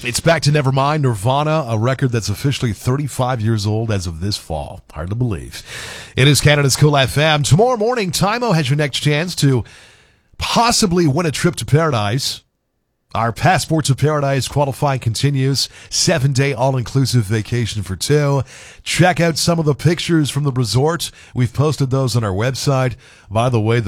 It's back to Nevermind, Nirvana, a record that's officially 35 years old as of this fall. Hard to believe. It is Canada's Cool FM. Tomorrow morning, Tymo has your next chance to possibly win a trip to paradise. Our Passport to Paradise qualifying continues. 7-day all-inclusive vacation for two. Check out some of the pictures from the resort. We've posted those on our website. By the way,